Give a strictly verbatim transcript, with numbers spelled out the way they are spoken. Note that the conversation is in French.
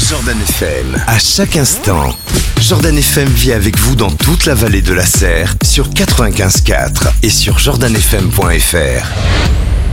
Jordan F M, à chaque instant. Jordan F M vit avec vous dans toute la vallée de la Serre sur quatre-vingt-quinze virgule quatre et sur jordan f m point f r.